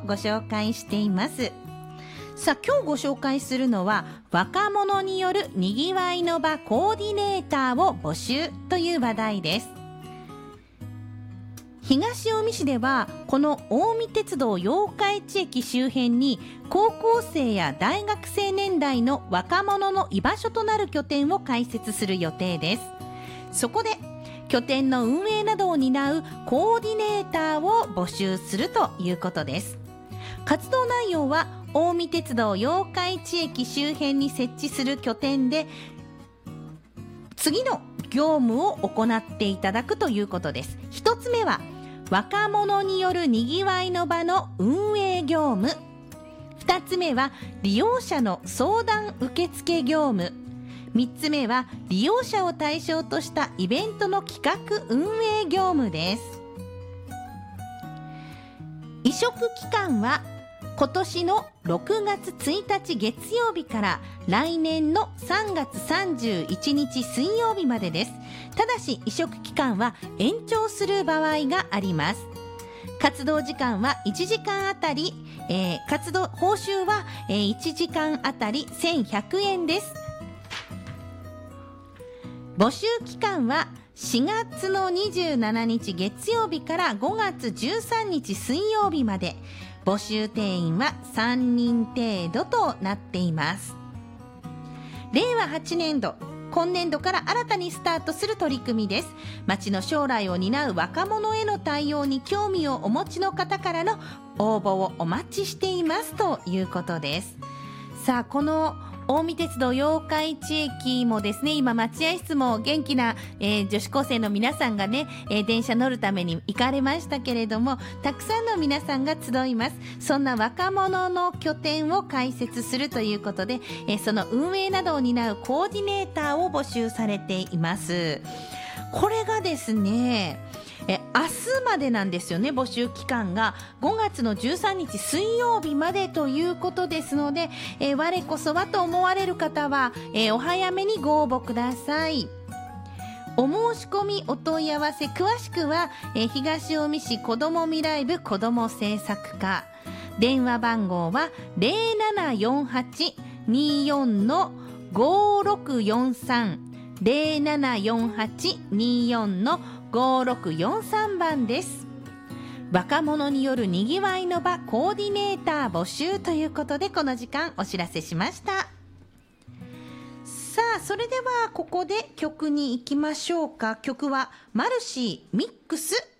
ご紹介しています。さあ、今日ご紹介するのは若者によるにぎわいの場コーディネーターを募集という話題です。東近江市ではこの近江鉄道八日市駅周辺に高校生や大学生年代の若者の居場所となる拠点を開設する予定です。そこで拠点の運営などを担うコーディネーターを募集するということです。活動内容は近江鉄道八日市駅周辺に設置する拠点で次の業務を行っていただくということです。一つ目は若者によるにぎわいの場の運営業務。二つ目は利用者の相談受付業務。三つ目は利用者を対象としたイベントの企画運営業務です。委嘱期間は今年の6月1日月曜日から来年の3月31日水曜日までです。ただし委嘱期間は延長する場合があります。活動時間は1時間あたり、活動報酬は、1時間あたり1100円です。募集期間は4月の27日月曜日から5月13日水曜日まで。募集定員は3人程度となっています。令和8年度今年度から新たにスタートする取り組みです。町の将来を担う若者への対応に興味をお持ちの方からの応募をお待ちしていますということです。さあ、この近江鉄道八日市駅もですね、今待合室も元気な、女子高生の皆さんがね、電車乗るために行かれましたけれども、たくさんの皆さんが集います。そんな若者の拠点を開設するということで、その運営などを担うコーディネーターを募集されています。これがですね、明日までなんですよね。募集期間が5月の13日水曜日までということですので、我こそはと思われる方は、お早めにご応募ください。お申し込みお問い合わせ詳しくは、東近江市子ども未来部子ども政策課、電話番号は 0748-24-5643 0748-24-5643番です。若者によるにぎわいの場コーディネーター募集ということで、この時間お知らせしました。さあ、それではここで曲に行きましょうか。曲はマルシーミックス